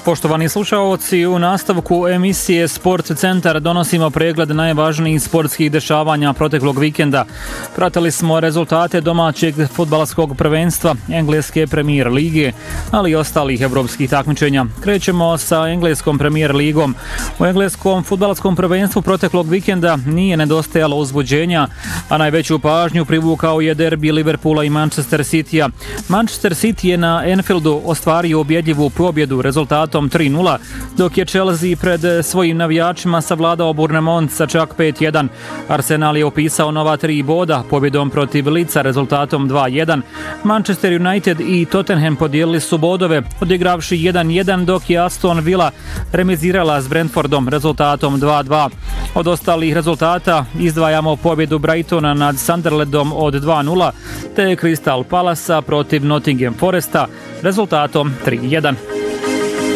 Poštovani slušaoci, u nastavku emisije Sport Centar donosimo pregled najvažnijih sportskih dešavanja proteklog vikenda. Pratili smo rezultate domaćeg fudbalskog prvenstva, engleske Premier lige, ali i ostalih evropskih takmičenja. Krećemo sa engleskom Premier ligom. U engleskom fudbalskom prvenstvu proteklog vikenda nije nedostajalo uzbuđenja, a najveću pažnju privukao je derbi Liverpoola i Manchester Citya. Manchester City je na Anfieldu ostvario ubjedljivu pobjedu rezultatom 3-0, dok je Chelsea pred svojim navijačima savladao Bournemouth sa čak 5-1. Arsenal je upisao nova 3 boda pobjedom protiv Leedsa rezultatom 2-1. Manchester United i Tottenham podijelili su bodove, odigravši 1-1, dok je Aston Villa remizirala s Brentfordom rezultatom 2-2. Od ostalih rezultata izdvajamo pobjedu Brightona nad Sunderlandom od 2-0, te Crystal Palacea protiv Nottingham Foresta rezultatom 3-1.